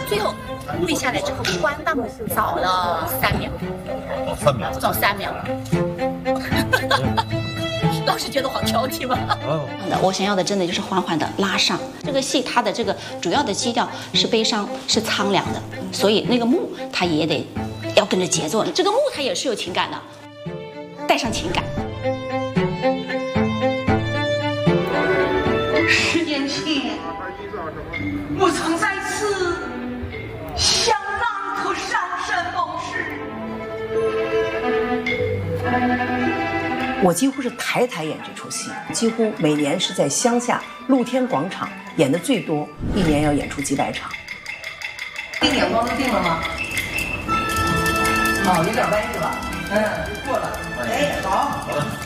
最后跪下来之后，关大门找了3秒，找3秒。老师觉得好挑剔吗？我想要的真的就是缓缓的拉上。这个戏它的这个主要的基调是悲伤，是苍凉的，所以那个木它也得要跟着节奏。这个木它也是有情感的，带上情感。 10年前，我曾在此向浪头上山盟誓。 我几乎是台演这出戏，几乎每年是在乡下露天广场演的最多，一年要演出几百场。 定眼光都定了吗？有点歪是吧？过了。哎，好。